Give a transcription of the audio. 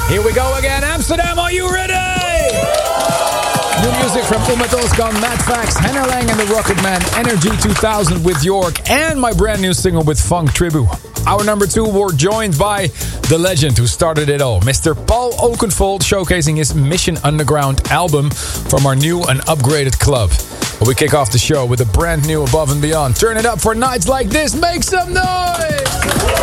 Here we go again. Amsterdam, are you ready? New music from Uma Thulsen, Matt Fax, Hannah Lang and the Rocket Man, Energy 2000 with York, and my brand new single with Funk Tribu. Our number 2, we're joined by the legend who started it all, Mr. Paul Oakenfold, showcasing his Mission Underground album from our new and upgraded club. We kick off the show with a brand new Above and Beyond. Turn it up for nights like this. Make some noise!